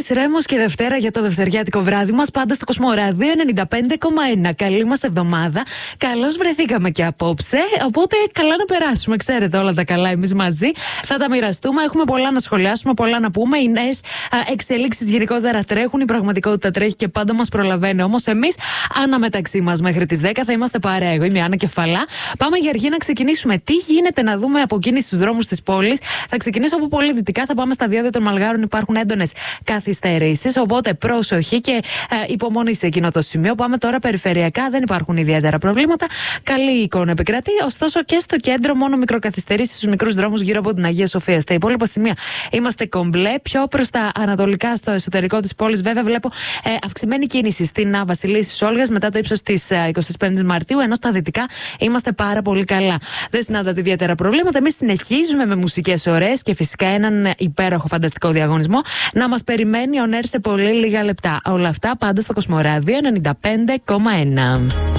Μάνης Ρέμος και Δευτέρα για το δευτεριάτικο βράδυ μας, πάντα στο Κοσμοράδιο 95,1. Καλή μας εβδομάδα. Καλώς βρεθήκαμε και απόψε. Οπότε καλά να περάσουμε. Ξέρετε, όλα τα καλά εμείς μαζί. Θα τα μοιραστούμε. Έχουμε πολλά να σχολιάσουμε, πολλά να πούμε. Οι νέες εξελίξεις γενικότερα τρέχουν. Η πραγματικότητα τρέχει και πάντα μας προλαβαίνει. Όμως εμείς αναμεταξύ μας μέχρι τις 10 θα είμαστε παρέα. Εγώ είμαι η Άννα Κεφαλά. Πάμε για αργή να ξεκινήσουμε. Τι γίνεται να δούμε από κίνηση στους δρόμους της πόλης. Θα ξεκινήσω από πολύ δυτικά. Θα πάμε στα διόδια των Μαλγάρων. Υπάρχουν έντονες καθυστερήσεις. Οπότε πρόσοχη και υπομονή σε εκείνο το σημείο. Πάμε τώρα περιφερειακά. Δεν υπάρχουν ιδιαίτερα προβλήματα. Καλή εικόνα επικρατεί. Ωστόσο και στο κέντρο μόνο μικροκαθυστερήσεις στους μικρούς δρόμους γύρω από την Αγία Σοφία. Στα υπόλοιπα σημεία είμαστε κομπλέ. Πιο προς τα ανατολικά, στο εσωτερικό της πόλης, βέβαια, βλέπω αυξημένη κίνηση στην Βασιλής της Όλγας μετά το ύψος της 25ης Μαρτίου. Ενώ στα δυτικά είμαστε πάρα πολύ καλά. Δεν συναντάτε ιδιαίτερα προβλήματα. Εμείς συνεχίζουμε με μουσικές ωραίες και φυσικά έναν υπέροχο φανταστικό διαγωνισμό να μας περιμένει ο Νέρ σε πολύ λίγα λεπτά. Όλα αυτά πάντα στο Κοσμοράδιο 95,1.